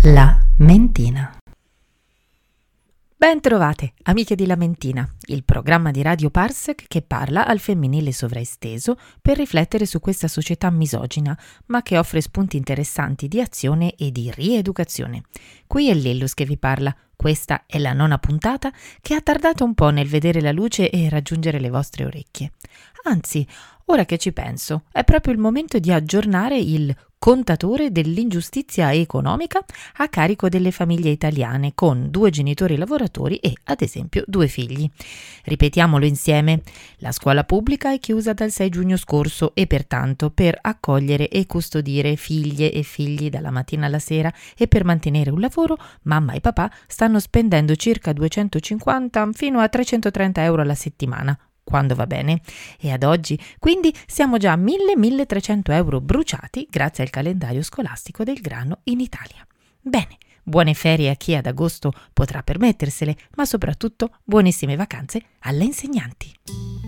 La Mentina. Ben trovate, amiche di La Mentina, il programma di Radio Parsec che parla al femminile sovraesteso per riflettere su questa società misogina, ma che offre spunti interessanti di azione e di rieducazione. Qui è Lillus che vi parla. Questa è la 9ª puntata che ha tardato un po' nel vedere la luce e raggiungere le vostre orecchie. Anzi, ora che ci penso, è proprio il momento di aggiornare il contatore dell'ingiustizia economica a carico delle famiglie italiane con 2 genitori lavoratori e, ad esempio, 2 figli. Ripetiamolo insieme. La scuola pubblica è chiusa dal 6 giugno scorso e pertanto per accogliere e custodire figlie e figli dalla mattina alla sera e per mantenere un lavoro, mamma e papà stanno spendendo circa 250 fino a 330 euro alla settimana, quando va bene, e ad oggi quindi siamo già a 1.000-1.300 euro bruciati grazie al calendario scolastico del grano in Italia. Bene, buone ferie a chi ad agosto potrà permettersele, ma soprattutto buonissime vacanze alle insegnanti.